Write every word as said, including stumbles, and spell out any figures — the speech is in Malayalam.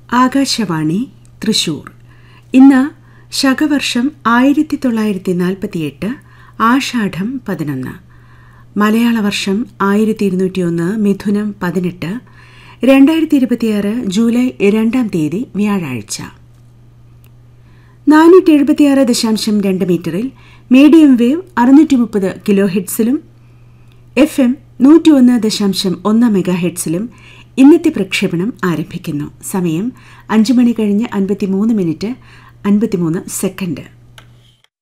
ആകാശവാണി തൃശൂർ. ഇന്ന് ശകവർഷം ആയിരത്തി തൊള്ളായിരത്തി നാൽപ്പത്തിയെട്ട് ആഷാഢം പതിനൊന്ന്, മലയാള വർഷം ആയിരത്തി ഇരുന്നൂറ്റി ഒന്ന് മിഥുനം പതിനെട്ട്, രണ്ടായിരത്തി ഇരുപത്തിയാറ് ജൂലൈ രണ്ടാം തീയതി വ്യാഴാഴ്ച. നാനൂറ്റി എഴുപത്തിയാറ് ദശാംശം രണ്ട് മീറ്ററിൽ മീഡിയം വേവ് അറുന്നൂറ്റി മുപ്പത് കിലോ ഹെഡ്സിലും എഫ് എം നൂറ്റി ഒന്ന് ദശാംശം ഒന്ന് മെഗാ ഹെഡ്സിലും ഇന്നത്തെ പ്രക്ഷേപണം ആരംഭിക്കുന്നു. സമയം അഞ്ചു മണി കഴിഞ്ഞ് അൻപത്തിമൂന്ന് മിനിറ്റ് അൻപത്തിമൂന്ന് സെക്കൻഡ്.